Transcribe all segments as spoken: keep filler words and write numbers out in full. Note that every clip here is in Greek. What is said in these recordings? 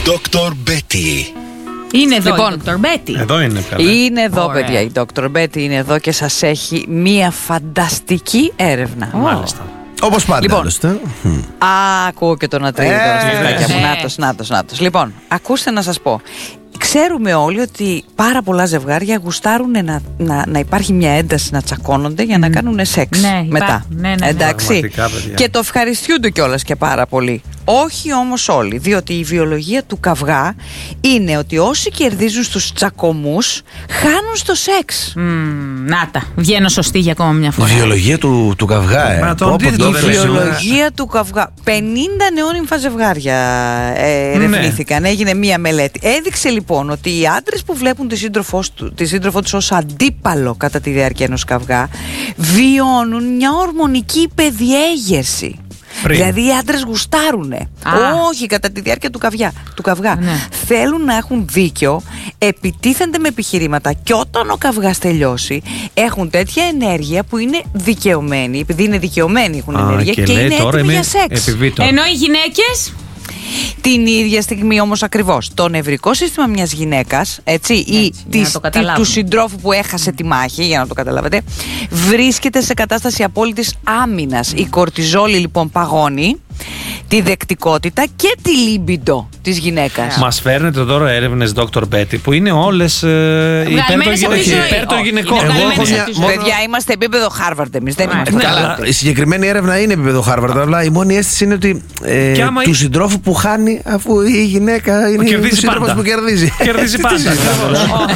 Δόκτωρ Μπέτι. Είναι εδώ Λοιπόν, η Δόκτωρ Μπέτι. Εδώ είναι, καλά. Είναι εδώ, Ωραία. παιδιά. Η Δόκτωρ Μπέτι είναι εδώ και σας έχει μία φανταστική έρευνα. Μάλιστα. Όπως πάντα. Λοιπόν. άλλωστε. Α, ακούω και τον Ατρίδη τώρα στα αυτάκια μου. ναι. Νάτος, νάτος, νάτος. Λοιπόν, ακούστε να σας πω. Ξέρουμε όλοι ότι πάρα πολλά ζευγάρια γουστάρουν να, να, να υπάρχει μια ένταση να τσακώνονται για να κάνουν σεξ Ναι, υπά- μετά. ναι, ναι, ναι. Εντάξει. Πραγματικά, παιδιά. Και το ευχαριστιούνται κιόλας και πάρα πολύ. Όχι όμως όλοι, διότι η βιολογία του καυγά είναι ότι όσοι κερδίζουν στους τσακωμούς χάνουν στο σεξ. Μμμ, να τα. Βγαίνω σωστή για ακόμα μια Η φορά. βιολογία του, του καυγά, ε. Μα τον Πω, πω, τίτλο το Η δεν έφερες λέει. σήμερα. βιολογία του καυγά. πενήντα νεόνυμφα ζευγάρια ε, ερευνήθηκαν. Έγινε μία μελέτη. Έδειξε λοιπόν ότι οι άντρες που βλέπουν τη σύντροφό, του, τη σύντροφό τους ως αντίπαλο κατά τη διάρκεια ενός καυγά βιώνουν μια ορμονική υπεδιέγερση. Πριν. Δηλαδή οι άντρες γουστάρουνε. Α. Όχι κατά τη διάρκεια του καυγά. Του καυγά. Ναι. Θέλουν να έχουν δίκιο, επιτίθενται με επιχειρήματα και όταν ο καυγάς τελειώσει έχουν τέτοια ενέργεια που είναι δικαιωμένοι. Επειδή είναι δικαιωμένοι έχουν Α, ενέργεια και, λέει, είναι τώρα έτοιμοι είμαι για σεξ. επιβίτο. Ενώ οι γυναίκες. Την ίδια στιγμή όμως ακριβώς το νευρικό σύστημα μιας γυναίκας, έτσι, ή για να της, το τη- καταλάβουμε. του συντρόφου που έχασε τη μάχη, για να το καταλάβετε, βρίσκεται σε κατάσταση απόλυτης άμυνας. Η κορτιζόλη λοιπόν παγώνει τη δεκτικότητα και τη λίμπιντο της γυναίκας. Μας φέρνετε τώρα έρευνες Δόκτωρ Μπέτι που είναι όλες ε, υπέρ των Βγαλμένες από τη γυναικών. ζωή. Υπέρ των Όχι, γυναικών. είναι Εγώ έχω βγαλμένες μια- από τη ζωή. Παιδιά, είμαστε επίπεδο Χάρβαρντ εμείς, δεν Ναι. είμαστε Ναι, καλά. αλλά- Η συγκεκριμένη έρευνα είναι επίπεδο Χάρβαρντ, αλλά η μόνη αίσθηση είναι ότι ε, Και άμα του η- συντρόφου που χάνει, αφού η γυναίκα είναι κερδίζει ο σύντροφος πάντα. που κερδίζει. Κερδίζει Τι πάντα. συζητάμε.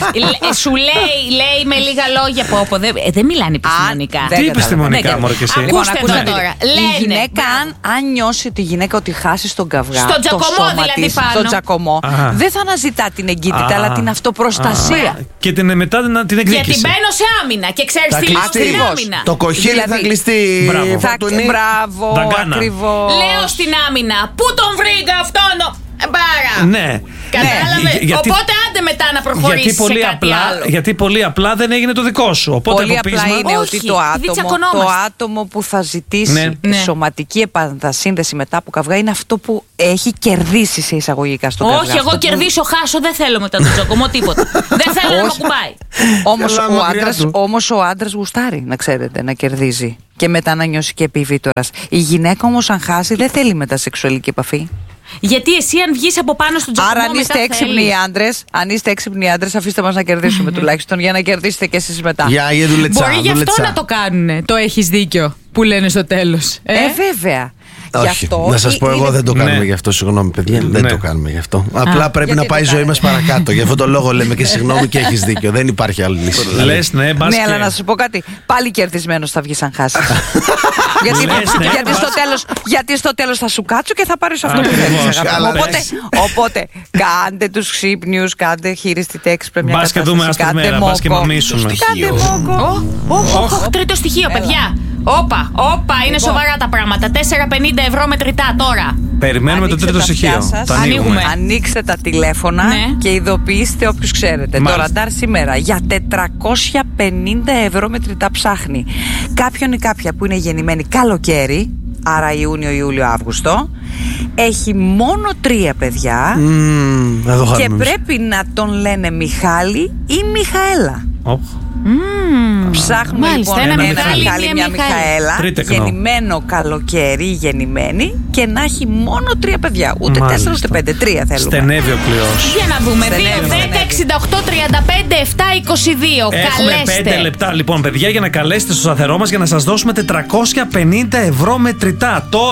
Ε, Σου λέει, λέει με λίγα λόγια που όπου δεν, ε, δεν μιλάνε επιστημονικά. δεν Τι καταλαβαίνω. επιστημονικά, Δεν μωρέ και εσύ. Ακούστε Λοιπόν, εδώ ακούστε. τώρα. Η Λένε. γυναίκα, αν, αν νιώσει τη γυναίκα ότι χάσει τον καυγά, Στον το τζακωμό σώμα δηλαδή της, πάνω. στον τζακωμό, Α. δεν θα αναζητά την εγκύτητα, Α. αλλά την αυτοπροστασία. Α, Και την, μετά την, την Γιατί εκδίκηση. μπαίνω σε άμυνα και ξέρεις Θα τι λέω κλειστεί. στην Ακριβώς. άμυνα. Το κοχύλι Δηλαδή, θα κλειστεί. μπράβο. Θα, φορτουνή. μπράβο, Δαγκάνα. ακριβώς. Λέω στην άμυνα, πού τον βρήκα αυτόν. Ε, Μπάρα. Ναι. Κατάλαβε. Ναι. Γιατί- Οπότε άντε μετά να προχωρήσεις Γιατί πολύ, σε κάτι απλά, άλλο. γιατί πολύ απλά δεν έγινε το δικό σου. Οπότε Πολύ από απλά πείσμα. είναι Όχι, ότι το επειδή άτομο, τσακωνόμαστε. το άτομο που θα ζητήσει Ναι. Ναι. σωματική επανασύνδεση μετά από καυγά είναι αυτό που έχει κερδίσει σε εισαγωγικά στον καυγά. Όχι, εγώ Αυτό που- κερδίσω, χάσω, δεν θέλω μετά τον τζακωμό τίποτα. Δεν θέλω να με Όχι. κουμπάει. Όμως Καλά, ο, μακριά άντρας, του. όμως ο άντρας γουστάρει, να ξέρετε, να κερδίζει. Και μετά να νιώσει και επιβίτορας. Η γυναίκα όμως αν χάσει δεν θέλει μετά σεξουαλική επαφή. Γιατί εσύ αν βγεις από πάνω στον τζακωμό Άρα αν μετά είστε έξυπνοι θέλεις. άντρες, αν είστε έξυπνοι άντρες, αφήστε μας να κερδίσουμε τουλάχιστον για να κερδίσετε και εσείς μετά. Για για δουλετσά. Μπορεί γι' αυτό δουλετσά. να το κάνουνε. Το έχεις δίκιο που λένε στο τέλος. Ε, βέβαια. Γι' Όχι, αυτό να σας πω είναι- εγώ δεν το κάνουμε Ναι. γι' αυτό, συγγνώμη παιδιά, δεν Ναι. το κάνουμε γι' αυτό. Απλά πρέπει γιατί να πάει η το ζωή κάνετε? μας παρακάτω. Γι' αυτό το λόγο λέμε και συγγνώμη και έχεις δίκιο. Δεν υπάρχει άλλη λύση. Λες, ναι, μπας Ναι, και- αλλά να σου πω κάτι. Πάλι κερδισμένος θα βγεις αν χάσεις. γιατί, Λες, ναι, γιατί, στο μπας. τέλος, γιατί στο τέλος θα σου κάτσω και θα πάρεις αυτό που Ακριβώς. θέλεις, αγάπη μου. Καλά, Οπότε, λες. οπότε κάντε τους ξύπνιους, κάντε χειριστή έξυπρα μια Μπας και δούμε κατάσταση, άσπρη κάντε μέρα, μπας και μόκο. μαμίσουμε. Κάντε μόκο. Οχ, τρίτο στοιχείο, παιδιά. Όπα, όπα, είναι Λοιπόν. σοβαρά τα πράγματα. τέσσερα πενήντα ευρώ μετρητά τώρα. Περιμένουμε το Ανοίξτε τρίτο τα στοιχείο. αυτιά σας. Το ανοίγουμε. Ανοίγουμε. Ανοίξτε τα τηλέφωνα Ναι. και ειδοποιήστε όποιους ξέρετε. Μάλιστα. Το ραντάρ σήμερα για τετρακόσια πενήντα ευρώ μετρητά ψάχνει κάποιον ή κάποια που είναι γεννημένη καλοκαίρι, άρα Ιούνιο, Ιούλιο, Αύγουστο. Έχει μόνο τρία παιδιά Μμμ, θα το και κάνουμε εμείς. πρέπει να τον λένε Μιχάλη ή Μιχαέλα. Οπ. Ψάχνουμε Μάλιστα, λοιπόν ένα ένα Μιχάλη, Μιχάλη, μία μια Μιχαέλα. Μιχαέλα, Τρίτεκνο. γεννημένο καλοκαίρι, γεννημένη και να έχει μόνο τρία παιδιά. Ούτε Μάλιστα. τέσσερα ούτε πέντε, τρία θέλουμε. Στενεύει ο κλειός. Για να δούμε. Στενεύει, δύο, δέκα, στενεύει. εξήντα οκτώ, τριάντα πέντε, επτά, είκοσι δύο. Έχουμε Καλέστε. πέντε λεπτά λοιπόν, παιδιά, για να καλέσετε στο σταθερό μας για να σας δώσουμε τετρακόσια πενήντα ευρώ μετρητά. Τώρα